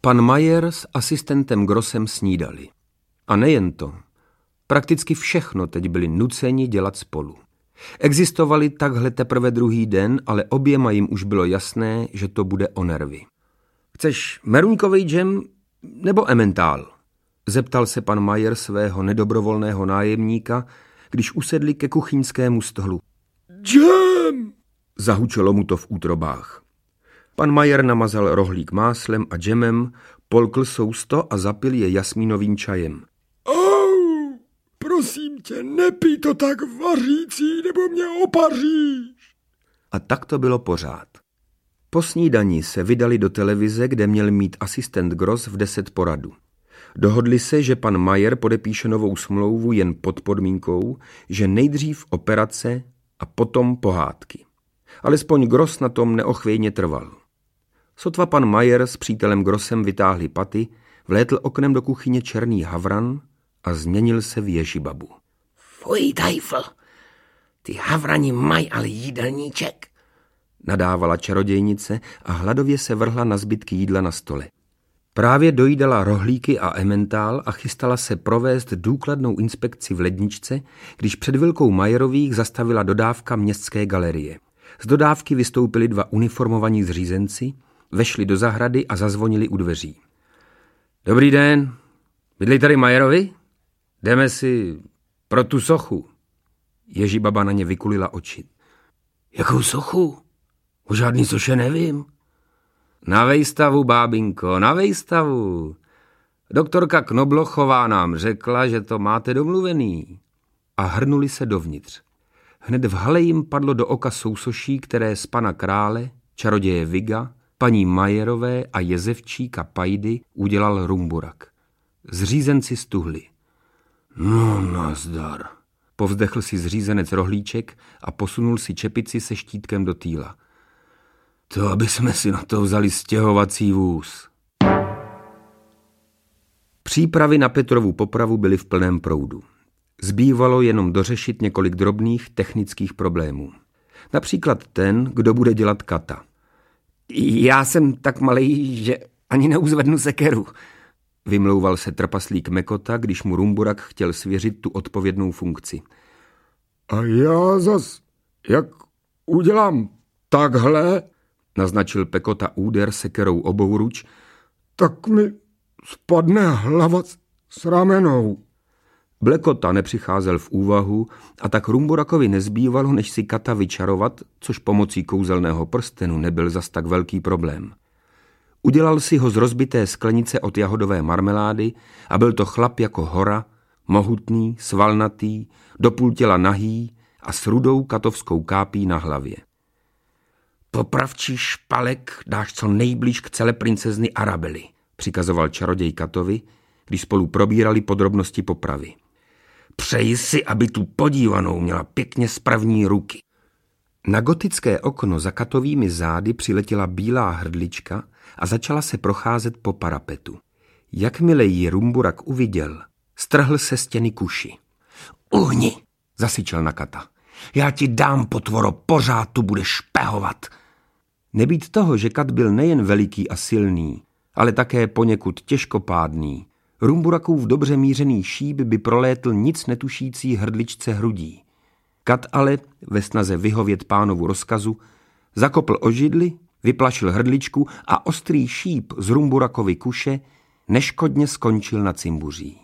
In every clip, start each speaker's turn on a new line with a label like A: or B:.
A: Pan Majer s asistentem Grossem snídali. A nejen to. Prakticky všechno teď byli nuceni dělat spolu. Existovali takhle teprve druhý den, ale oběma jim už bylo jasné, že to bude o nervy. Chceš meruňkovej džem nebo ementál? Zeptal se pan Majer svého nedobrovolného nájemníka, když usedli ke kuchyňskému stolu.
B: Džem!
A: Zahučelo mu to v útrobách. Pan Majer namazal rohlík máslem a džemem, polkl sousto a zapil je jasmínovým čajem.
B: Au, prosím tě, nepij to tak vařící, nebo mě opaříš.
A: A tak to bylo pořád. Po snídani se vydali do televize, kde měl mít asistent Gross v 10 poradu. Dohodli se, že pan Majer podepíše novou smlouvu jen pod podmínkou, že nejdřív operace a potom pohádky. Alespoň Gross na tom neochvějně trval. Sotva pan Majer s přítelem Grossem vytáhli paty, vlétl oknem do kuchyně černý havran a změnil se v Ježibabu.
C: Fuj, Teufel, ty havrani mají ale jídelníček,
A: nadávala čarodějnice a hladově se vrhla na zbytky jídla na stole. Právě dojídala rohlíky a ementál a chystala se provést důkladnou inspekci v ledničce, když před vilkou Majerových zastavila dodávka městské galerie. Z dodávky vystoupili 2 uniformovaní zřízenci, vešli do zahrady a zazvonili u dveří. Dobrý den, bydlí tady Majerovi? Jdeme si pro tu sochu. Ježibaba na ně vykulila oči.
C: Jakou sochu? O žádný soše nevím.
A: Na vejstavu, bábinko, na vejstavu. Doktorka Knoblochová nám řekla, že to máte domluvený. A hrnuli se dovnitř. Hned v hale jim padlo do oka sousoší, které z pana Krále, čaroděje Viga, paní Majerové a jezevčíka Pajdy udělal Rumburak. Zřízenci stuhli.
C: No, nazdar.
A: Povzdechl si zřízenec rohlíček a posunul si čepici se štítkem do týla.
C: To, aby jsme si na to vzali stěhovací vůz.
A: Přípravy na Petrovu popravu byly v plném proudu. Zbývalo jenom dořešit několik drobných technických problémů. Například ten, kdo bude dělat kata.
C: Já jsem tak malej, že ani neuzvednu sekeru,
A: vymlouval se trpaslík Mekota, když mu Rumburak chtěl svěřit tu odpovědnou funkci.
B: A já zas, jak udělám takhle,
A: naznačil Pekota úder sekerou obouruč,
B: tak mi spadne hlava s ramenou.
A: Blekota nepřicházel v úvahu a tak Rumburakovi nezbývalo, než si kata vyčarovat, což pomocí kouzelného prstenu nebyl zas tak velký problém. Udělal si ho z rozbité sklenice od jahodové marmelády a byl to chlap jako hora, mohutný, svalnatý, do půl těla nahý a s rudou katovskou kápí na hlavě.
C: Popravčí špalek dáš co nejblíž k celé princezny Arabely,
A: přikazoval čaroděj Katovi, když spolu probírali podrobnosti popravy.
C: Přeji si, aby tu podívanou měla pěkně z první ruky.
A: Na gotické okno za Katovými zády přiletěla bílá hrdlička a začala se procházet po parapetu. Jakmile ji Rumburak uviděl, strhl se stěny kuši.
C: Uhni,
A: zasyčel na Kata.
C: Já ti dám, potvoro, pořád tu budeš špehovat.
A: Nebýt toho, že Kat byl nejen veliký a silný, ale také poněkud těžkopádný, Rumburakův dobře mířený šíp by prolétl nic netušící hrdličce hrudí. Kat ale, ve snaze vyhovět pánovu rozkazu, zakopl o židli, vyplašil hrdličku a ostrý šíp z Rumburakovy kuše neškodně skončil na cimbuří.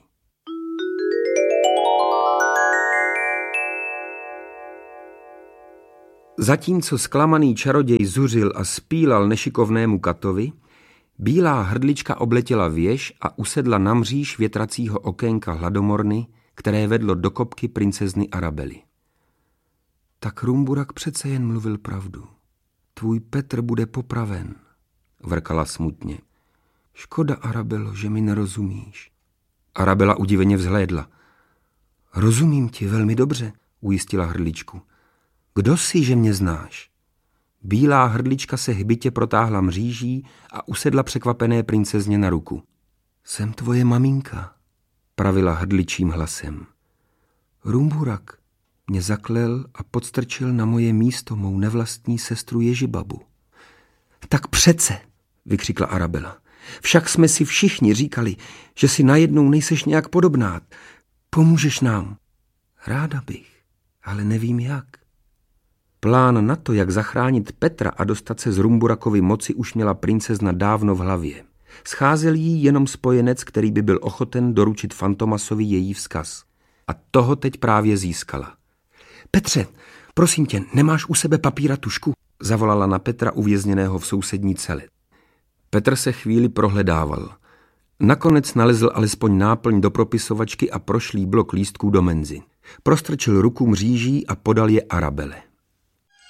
A: Zatímco zklamaný čaroděj zuřil a spílal nešikovnému Katovi, bílá hrdlička obletěla věž a usedla na mříž větracího okénka hladomorny, které vedlo do kopky princezny Arabely. Tak Rumburak přece jen mluvil pravdu. Tvůj Petr bude popraven, vrkala smutně. Škoda, Arabelo, že mi nerozumíš. Arabela udiveně vzhlédla. Rozumím ti velmi dobře, ujistila hrdličku. Kdo jsi, že mě znáš? Bílá hrdlička se hbitě protáhla mříží a usedla překvapené princezně na ruku. Jsem tvoje maminka, pravila hrdličím hlasem. Rumburak mě zaklel a podstrčil na moje místo mou nevlastní sestru Ježibabu. Tak přece, vykřikla Arabela, Však jsme si všichni říkali, že si najednou nejseš nějak podobná. Pomůžeš nám? Ráda bych, ale nevím jak. Plán na to, jak zachránit Petra a dostat se z Rumburakovy moci, už měla princezna dávno v hlavě. Scházel jí jenom spojenec, který by byl ochoten doručit Fantomasovi její vzkaz. A toho teď právě získala. Petře, prosím tě, nemáš u sebe papír a tužku? Zavolala na Petra uvězněného v sousední cele. Petr se chvíli prohledával. Nakonec nalezl alespoň náplň do propisovačky a prošlý blok lístků do menzy. Prostrčil ruku mříží a podal je Arabele.